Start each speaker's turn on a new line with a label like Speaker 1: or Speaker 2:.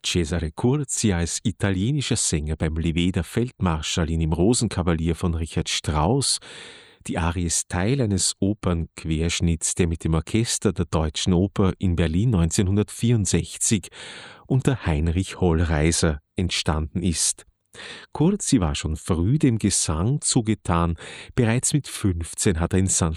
Speaker 1: Cesare Curzi als italienischer Sänger beim Lever der Feldmarschallin im Rosenkavalier von Richard Strauss. Die Arie ist Teil eines Opernquerschnitts, der mit dem Orchester der Deutschen Oper in Berlin 1964 unter Heinrich Hollreiser entstanden ist. Curzi war schon früh dem Gesang zugetan. Bereits mit 15 hat er in San